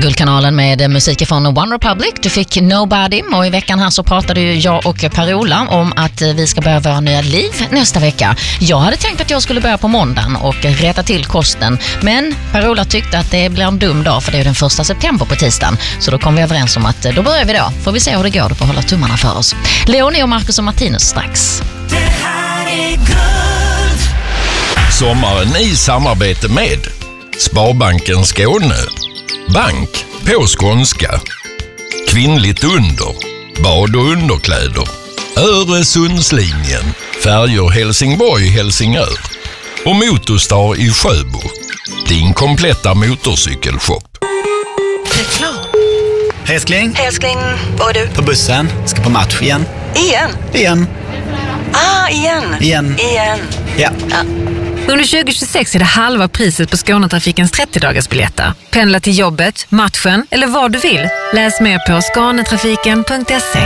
Guldkanalen med musik från One Republic. Du fick Nobody, och i veckan här så pratade ju jag och Per-Ola om att vi ska börja våra nya liv nästa vecka. Jag hade tänkt att jag skulle börja på måndagen och rätta till kosten, men Per-Ola tyckte att det blir en dum dag för det är den 1 september på tisdagen. Så då kom vi överens om att då börjar vi då. Får vi se hur det går, då får hålla tummarna för oss. Leonie och Marcus och Martinus strax. Det här är guld. Sommaren i samarbete med Sparbanken Skåne, bank på skånska, kvinnligt under, bad och underkläder, Öresundslinjen, färjor Helsingborg-Helsingör och Motorstar i Sjöbo, din kompletta motorcykelshop. Reklam. Älskling, vad är du? på bussen, ska på match igen. Igen. Igen. Ja. Under 2026 är det halva priset på Skånetrafikens 30-dagarsbiljetter. Pendla till jobbet, matchen eller vad du vill. Läs mer på skanetrafiken.se.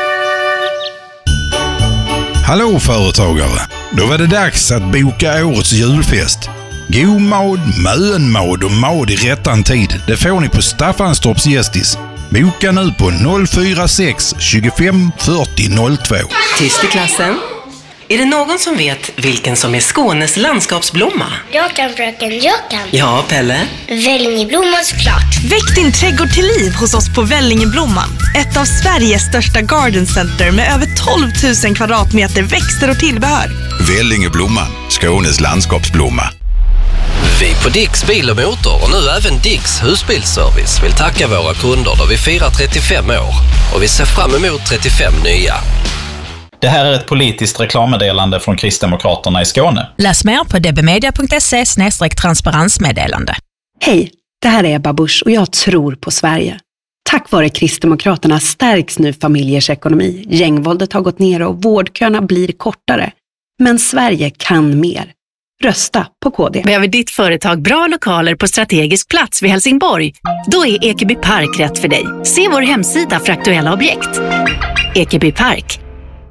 Hallå företagare! Då var det dags att boka årets julfest. God mat, mönmad och mat i rättan tid. Det får ni på Staffanstorps Gästis. Boka nu på 046 25 40 02. Tyst i klassen. Är det någon som vet vilken som är Skånes landskapsblomma? Jag kan, fröken, jag kan. Ja, Pelle? Vällingeblomman såklart. Väck din trädgård till liv hos oss på Vällingeblomman. Ett av Sveriges största garden center med över 12 000 kvadratmeter växter och tillbehör. Vällingeblomman, Skånes landskapsblomma. Vi på Dicks Bil och Motor och nu även Dicks husbilsservice vill tacka våra kunder då vi firar 35 år och vi ser fram emot 35 nya. Det här är ett politiskt reklammeddelande från Kristdemokraterna i Skåne. Läs mer på dbmedia.se/transparensmeddelande. Hej, det här är Ebba Busch och jag tror på Sverige. Tack vare Kristdemokraterna stärks nu familjers ekonomi. Gängvåldet har gått ner och vårdköerna blir kortare. Men Sverige kan mer. Rösta på KD. Behöver ditt företag bra lokaler på strategisk plats vid Helsingborg? Då är Ekeby Park rätt för dig. Se vår hemsida för aktuella objekt. Ekeby Park.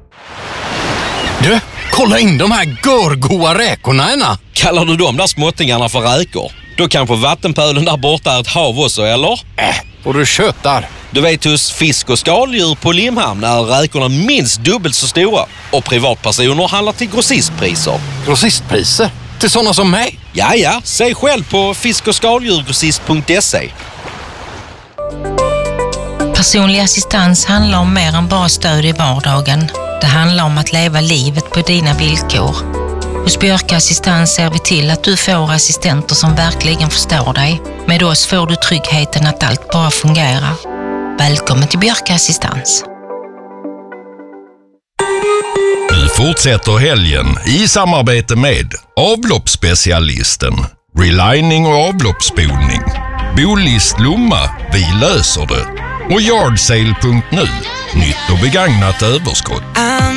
Du, kolla in de här görgoa räkorna ena. Kallar du de där småttingarna för räkor? Då kanske vattenpölen där borta är ett hav också, eller? Och du köttar. Du vet, hos fisk- och skaldjur på Limhamn är räkorna minst dubbelt så stora. Och privatpersoner handlar till grossistpriser. Grossistpriser? Till sådana som mig? Ja, säg själv på fisk- och skaldjurgrossist.se. Personlig assistans handlar om mer än bara stöd i vardagen. Det handlar om att leva livet på dina villkor. Hos Björka Assistans ser vi till att du får assistenter som verkligen förstår dig. Med oss får du tryggheten att allt bara fungerar. Välkommen till Björka Assistans. Nu fortsätter helgen i samarbete med avloppsspecialisten, relining och avloppsspolning, Bolist Lomma, vi löser det, och Yardsale.nu, nytt och begagnat överskott.